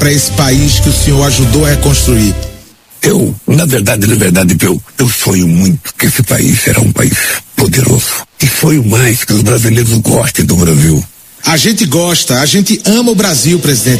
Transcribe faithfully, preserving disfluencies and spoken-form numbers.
para esse país que o senhor ajudou a reconstruir? Eu, na verdade, na verdade, eu, eu sonho muito que esse país será um país poderoso. E sonho mais que os brasileiros gostem do Brasil. A gente gosta, a gente ama o Brasil, presidente.